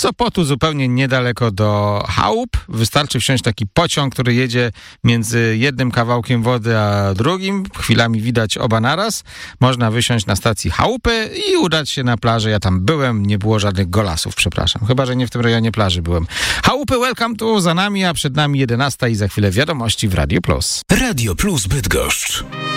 Sopotu zupełnie niedaleko do chałup. Wystarczy wsiąść taki pociąg, który jedzie między jednym kawałkiem wody a drugim. Chwilami widać oba naraz. Można wysiąść na stacji chałupy i udać się na plażę. Ja tam byłem, nie było żadnych golasów, przepraszam. Chyba że nie w tym rejonie plaży byłem. Chałupy, welcome tu za nami, a przed nami 11 i za chwilę wiadomości w Radio Plus. Radio Plus Bydgoszcz.